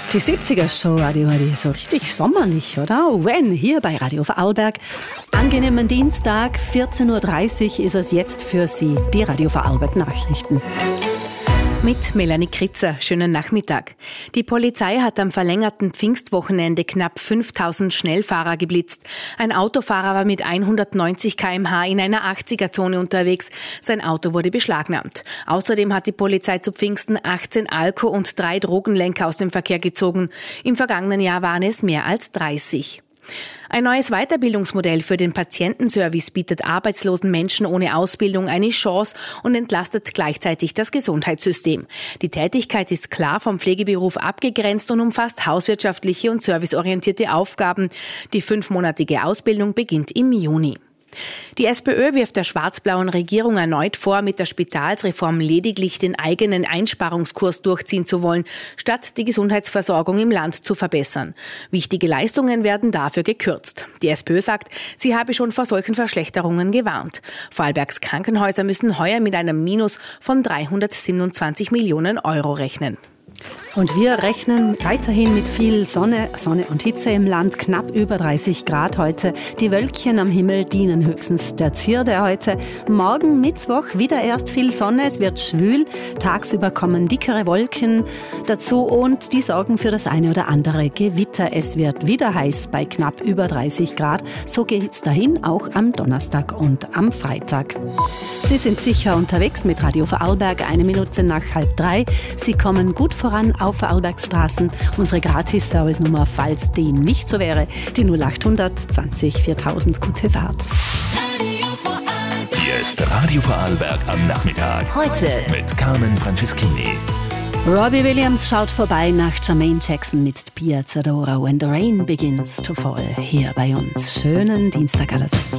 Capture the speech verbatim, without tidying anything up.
Die siebziger-Show, die war die so richtig sommerlich, oder? When, hier bei Radio Vorarlberg. Angenehmen Dienstag, vierzehn Uhr dreißig ist es jetzt für Sie, die Radio Vorarlberg Nachrichten. Mit Melanie Kritzer. Schönen Nachmittag. Die Polizei hat am verlängerten Pfingstwochenende knapp fünftausend Schnellfahrer geblitzt. Ein Autofahrer war mit hundertneunzig Kilometer pro Stunde in einer achtziger-Zone unterwegs. Sein Auto wurde beschlagnahmt. Außerdem hat die Polizei zu Pfingsten achtzehn Alko- und drei Drogenlenker aus dem Verkehr gezogen. Im vergangenen Jahr waren es mehr als dreißig. Ein neues Weiterbildungsmodell für den Patientenservice bietet arbeitslosen Menschen ohne Ausbildung eine Chance und entlastet gleichzeitig das Gesundheitssystem. Die Tätigkeit ist klar vom Pflegeberuf abgegrenzt und umfasst hauswirtschaftliche und serviceorientierte Aufgaben. Die fünfmonatige Ausbildung beginnt im Juni. Die SPÖ wirft der schwarz-blauen Regierung erneut vor, mit der Spitalsreform lediglich den eigenen Einsparungskurs durchziehen zu wollen, statt die Gesundheitsversorgung im Land zu verbessern. Wichtige Leistungen werden dafür gekürzt. Die SPÖ sagt, sie habe schon vor solchen Verschlechterungen gewarnt. Vorarlbergs Krankenhäuser müssen heuer mit einem Minus von dreihundertsiebenundzwanzig Millionen Euro rechnen. Und wir rechnen weiterhin mit viel Sonne, Sonne und Hitze im Land, knapp über dreißig Grad heute. Die Wölkchen am Himmel dienen höchstens der Zierde heute. Morgen Mittwoch wieder erst viel Sonne, es wird schwül. Tagsüber kommen dickere Wolken dazu und die sorgen für das eine oder andere Gewitter. Es wird wieder heiß bei knapp über dreißig Grad. So geht's dahin, auch am Donnerstag und am Freitag. Sie sind sicher unterwegs mit Radio Vorarlberg, eine Minute nach halb drei. Sie kommen gut voran auf Vorarlbergs Straßen. Unsere Gratis-Service-Nummer, falls dem nicht so wäre, die null acht zwanzig viertausend. Gute Fahrt. Hier ist Radio Vorarlberg am Nachmittag. Heute mit Carmen Franceschini. Robbie Williams schaut vorbei nach Jermaine Jackson mit Pia Zadora. When the Rain Begins to Fall. Hier bei uns. Schönen Dienstag allerseits.